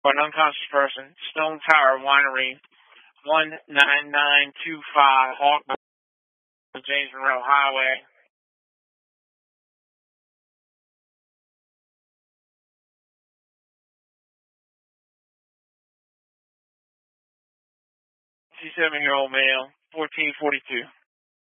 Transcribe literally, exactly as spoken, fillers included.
For an unconscious person, Stone Tower Winery, one nine nine two five Hawk James Monroe Highway. fifty-seven-year-old male, fourteen forty-two.